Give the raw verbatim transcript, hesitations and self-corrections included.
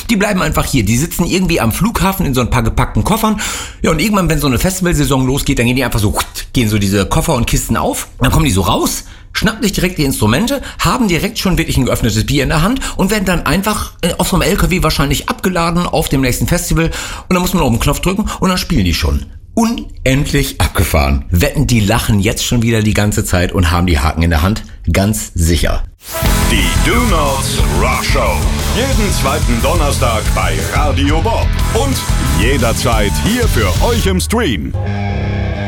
Die bleiben einfach hier. Die sitzen irgendwie am Flughafen in so ein paar gepackten Koffern. Ja, und irgendwann, wenn so eine Festivalsaison losgeht, dann gehen die einfach so, gehen so diese Koffer und Kisten auf. Dann kommen die so raus, schnappen sich direkt die Instrumente, haben direkt schon wirklich ein geöffnetes Bier in der Hand und werden dann einfach auf so einem L K W wahrscheinlich abgeladen auf dem nächsten Festival. Und dann muss man auf den Knopf drücken und dann spielen die schon. Unendlich abgefahren. Wetten, die lachen jetzt schon wieder die ganze Zeit und haben die Haken in der Hand. Ganz sicher. Die Do-Nots Rock Show. Jeden zweiten Donnerstag bei Radio Bob. Und jederzeit hier für euch im Stream.